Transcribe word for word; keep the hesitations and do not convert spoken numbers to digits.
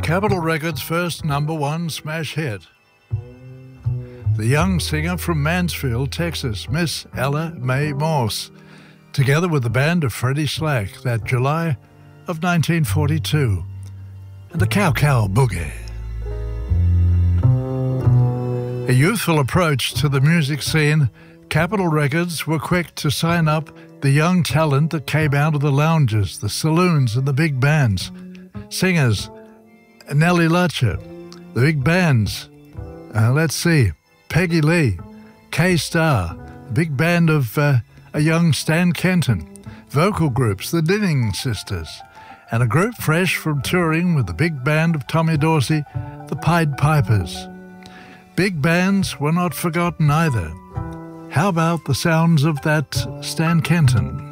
Capitol Records' first number one smash hit. The young singer from Mansfield, Texas, Miss Ella Mae Morse, together with the band of Freddie Slack that July of nineteen forty-two, and the Cow Cow Boogie. A youthful approach to the music scene, Capitol Records were quick to sign up the young talent that came out of the lounges, the saloons, and the big bands. Singers, Nellie Lutcher. The big bands, uh, let's see, Peggy Lee, K-Star, the big band of uh, a young Stan Kenton, vocal groups, the Dinning Sisters, and a group fresh from touring with the big band of Tommy Dorsey, the Pied Pipers. Big bands were not forgotten either. How about the sounds of that Stan Kenton?